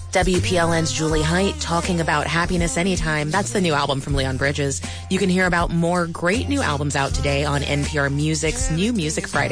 WPLN's Julie Height, Talking About Happiness Anytime. That's the new album from Leon Bridges. You can hear about more great new albums out today on NPR Music's New Music Friday.